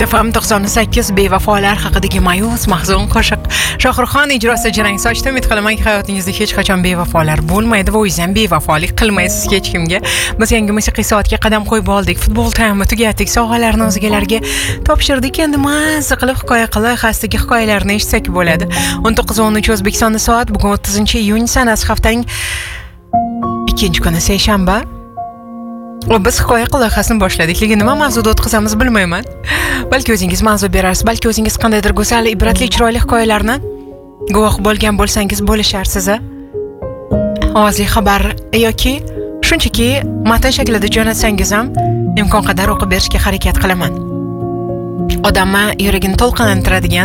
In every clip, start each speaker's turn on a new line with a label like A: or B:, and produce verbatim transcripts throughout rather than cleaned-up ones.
A: Hit F M to'qson sakkiz bevafolar haqidagi ma'yus mahzun qo'shiq. Shohruxxon ijrosida jarang sochdi. Umid qilaman ki hayotingizda hech qachon bevafolar bo'lmaydi va o'zingiz ham bevafolik qilmaysiz hech kimga. Biz yangi musiqiy soatga qadam qo'yib oldik. Futbol ta'mi tugatdik. Sovg'alarni o'zgalarga topshirdik. Endi mazza qilib hikoya qilib, xastaga hikoyalarni eshitsak bo'ladi. o'n to'qqiz o'n uch O'zbekistonda soat bugun o'ttizinchi iyun sanasi haftaning ikkinchi kuni seshanba. Va biz hikoya loyihasini boshladik. Lekin nima mavzuda o'tkazamiz bilmayman. Balki o'zingiz mavzu berasiz, balki o'zingiz qandaydir go'zal, ibratli, chiroyli hikoyalarni guvoh bo'lgan bo'lsangiz bo'lisharsiz. Ovozli xabar yoki shunchaki matn shaklida jo'natsangiz ham imkon qadar o'qib berishga harakat qilaman. Odamni yuragini to'lqinlantiradigan,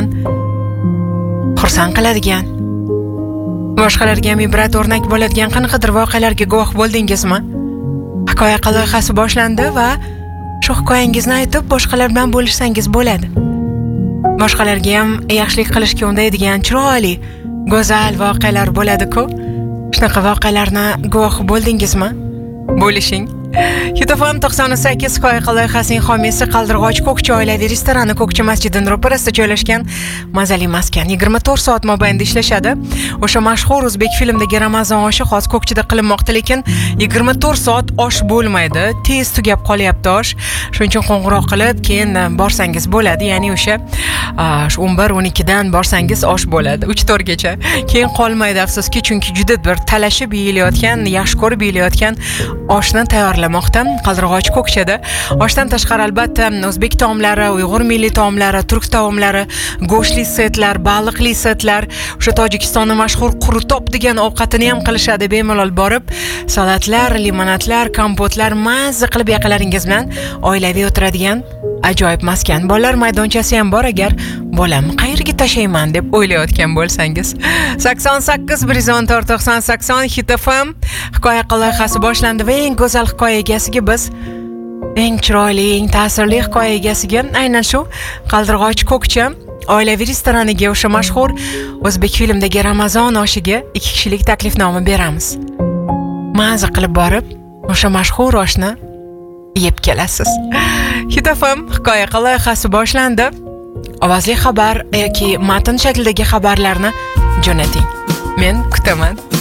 A: xursand qiladigan, boshqalarga ham ibrat o'rnak bo'ladigan qanaqadir voqealarga guvoh bo'ldingizmi? Hikoya loyihasi boshlandi va shu hikoyangizni aytib boshqalar bilan bo'lishsangiz bo'ladi. Boshqalarga ham yaxshilik qilishga undaydigan chiroyli, go'zal voqealar bo'ladi-ku. Shunaqa voqealarni guvoh bo'ldingizmi? Bo'lishing. Hit F M to'qson sakkiz hikoya loyihasining homiysi Qaldirg'och Ko'kcha oilaviy restorani Ko'kcha masjidining ro'parasida joylashgan mazali maskan yigirma to'rt soat mobaynida ishlashadi. O'sha mashhur o'zbek filmidagi Ramazon oshi hozir Ko'kchada qilinmoqda, lekin yigirma to'rt soat osh bo'lmaydi. Tez tugab qolyapti osh. Shuning uchun qo'ng'iroq qilib, keyin borsangiz bo'ladi. Ya'ni o'sha o'n bir o'n ikki dan borsangiz osh bo'ladi. uch to'rt gacha. Keyin qolmaydi afsuski, chunki juda bir talashib yeyilayotgan, yaxshi ko'rib yeyilayotgan oshni tayyorlab Qaldirg'och Ko'kchada. Oshdan tashqari albatta o'zbek taomlari, Uyg'ur milliy taomlari, turk taomlari, go'shtli setlar, baliqli setlar, o'sha Tojikistonning mashhur qurutop degan ovqatini ham qilishadi. Bemalol borib, salatlar, limonadlar, kompotlar mazza qilib yaqinlaringiz bilan oilaviy o'tiradigan ajoyib maskan. Bolalar maydonchasi ham bor agar bolamni qayerga tashlayman deb o'ylayotgan bo'lsangiz. sakson sakkiz bir yuz o'n to'rt to'qson sakson Hit F M hikoya loyihasi boshlandi va eng go'zal hikoya egasiga biz eng chiroyli, eng ta'sirli hikoya egasiga aynan shu Qaldirg'och Ko'kcha oilaviy restoraniga, o'sha mashhur o'zbek filmidagi Ramazon oshiga ikki kishilik taklifnoma beramiz. Mazza qilib borib, o'sha mashhur oshni yeb kelasiz. Hit F M hikoya loyihasi boshlandi. Ovozli xabar yoki matn shaklidagi xabarlarni jo'nating. Men kutaman.